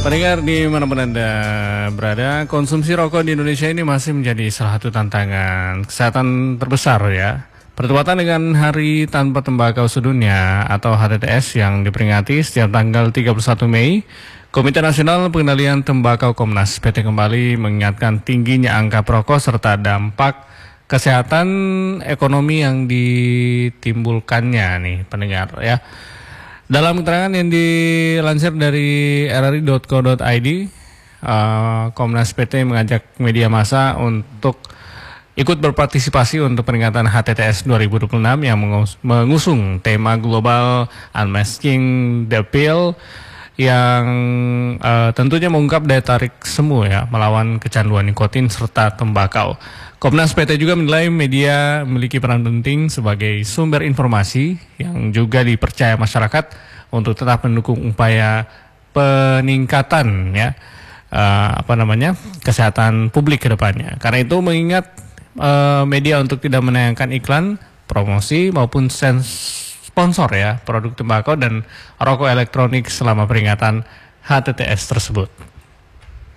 Pendengar dimanapun Anda berada, konsumsi rokok di Indonesia ini masih menjadi salah satu tantangan kesehatan terbesar ya. Bertepatan dengan Hari Tanpa Tembakau Sedunia atau HTTS yang diperingati setiap tanggal 31 Mei, Komite Nasional Pengendalian Tembakau Komnas PT kembali mengingatkan tingginya angka perokok serta dampak kesehatan ekonomi yang ditimbulkannya nih pendengar ya. Dalam keterangan yang dilansir dari rri.co.id, Komnas PT mengajak media massa untuk ikut berpartisipasi untuk peringatan HTTS 2026 yang mengusung tema global Unmasking the Pill yang tentunya mengungkap daya tarik semu ya melawan kecanduan nikotin serta tembakau. Komnas PT juga menilai media memiliki peran penting sebagai sumber informasi yang juga dipercaya masyarakat untuk tetap mendukung upaya peningkatan ya kesehatan publik ke depannya. Karena itu mengingat media untuk tidak menayangkan iklan, promosi maupun sponsor ya produk tembakau dan rokok elektronik selama peringatan HTTS tersebut.